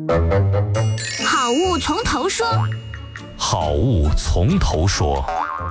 好物从头说。 好物从头说。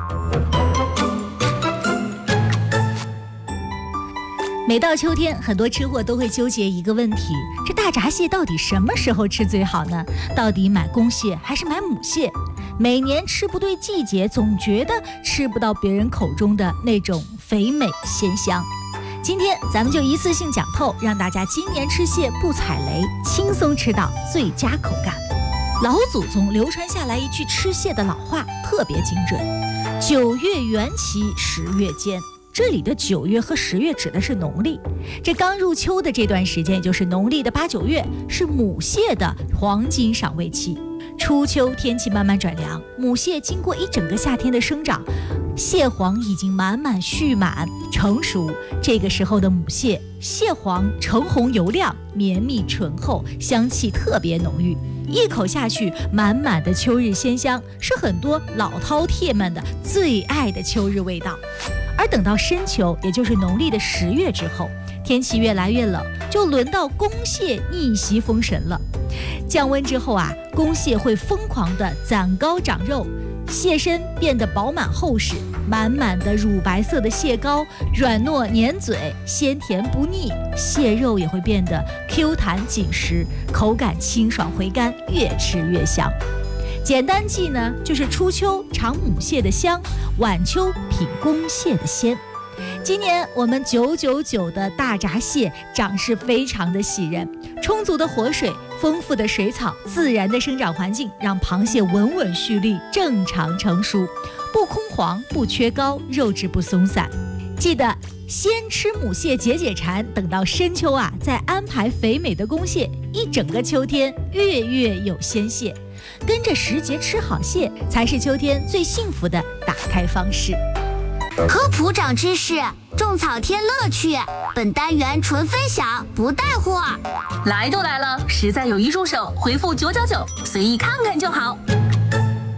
每到秋天，很多吃货都会纠结一个问题：这大闸蟹到底什么时候吃最好呢？到底买公蟹还是买母蟹？每年吃不对季节，总觉得吃不到别人口中的那种肥美鲜香。今天咱们就一次性讲透，让大家今年吃蟹不踩雷，轻松吃到最佳口感。老祖宗流传下来一句吃蟹的老话，特别精准：9月圆期，10月尖。这里的9月和10月指的是农历，这刚入秋的这段时间，也就是农历的8、9月，是母蟹的黄金赏味期。初秋天气慢慢转凉，母蟹经过一整个夏天的生长，蟹黄已经满满蓄满成熟。这个时候的母蟹，蟹黄橙红油亮，绵密醇厚，香气特别浓郁。一口下去，满满的秋日鲜香，是很多老饕餮们的最爱的秋日味道。而等到深秋，也就是农历的10月之后，天气越来越冷，就轮到公蟹逆袭封神了。降温之后啊，公蟹会疯狂地攒高长肉，蟹身变得饱满厚实，满满的乳白色的蟹膏软糯粘嘴，鲜甜不腻，蟹肉也会变得 Q 弹紧实，口感清爽回甘，越吃越香。简单记呢，就是初秋尝母蟹的香，晚秋品公蟹的鲜。今年我们999的大闸蟹长势非常的喜人，充足的活水，丰富的水草，自然的生长环境，让螃蟹稳稳蓄力，正常成熟，不空黄，不缺膏，肉质不松散。记得先吃母蟹解解馋，等到深秋啊，再安排肥美的公蟹，一整个秋天月月有鲜蟹。跟着时节吃好蟹，才是秋天最幸福的打开方式。 科普长知识，种草添乐趣。本单元纯分享，不带货。 来都来了，实在有一入手，回复999，随意看看就好。